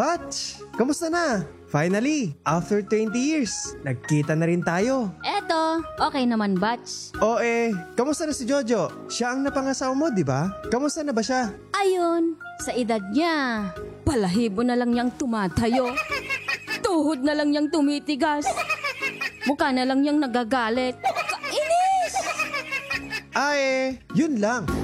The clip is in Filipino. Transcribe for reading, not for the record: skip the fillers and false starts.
Batch, kamusta na? Finally, after 20 years, nagkita na rin tayo. Eto, okay naman, Batch. Kamusta na si Jojo? Siya ang napangasawa mo, di ba? Kamusta na ba siya? Ayun, sa edad niya, balahibo na lang niyang tumatayo. Tuhod na lang niyang tumitigas. Mukha na lang niyang nagagalit. Kainis! Yun lang.